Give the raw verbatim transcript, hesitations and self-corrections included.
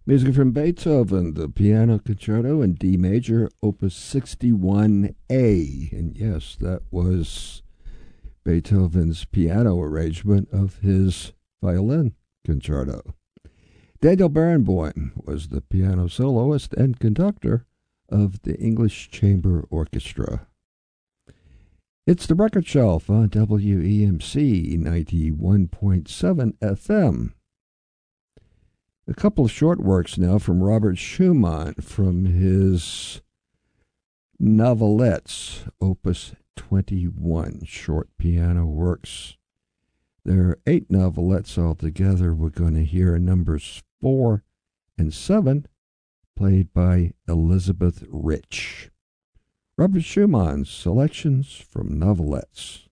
Music from Beethoven, the Piano Concerto in D major, Opus sixty-one A. And yes, that was Beethoven's piano arrangement of his violin concerto. Daniel Barenboim was the piano soloist and conductor of the English Chamber Orchestra. It's the Record Shelf on W E M C ninety-one point seven F M. A couple of short works now from Robert Schumann from his novelettes, Opus twenty-one, short piano works. There are eight novelettes altogether. We're going to hear numbers four and seven, played by Elizabeth Rich. Robert Schumann's selections from novelettes.